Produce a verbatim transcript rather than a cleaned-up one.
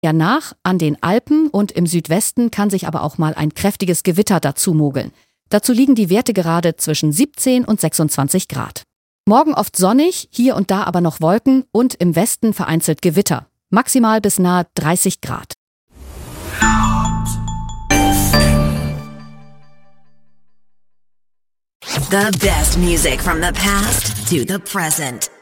Ja, nach an den Alpen und im Südwesten kann sich aber auch mal ein kräftiges Gewitter dazu mogeln. Dazu liegen die Werte gerade zwischen siebzehn und sechsundzwanzig Grad. Morgen oft sonnig, hier und da aber noch Wolken und im Westen vereinzelt Gewitter. Maximal bis nahe dreißig Grad. The best music from the past to the present.